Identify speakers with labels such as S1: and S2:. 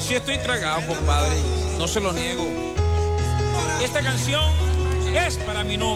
S1: sí estoy tragado, compadre. No se lo niego. Esta canción es para mi novia.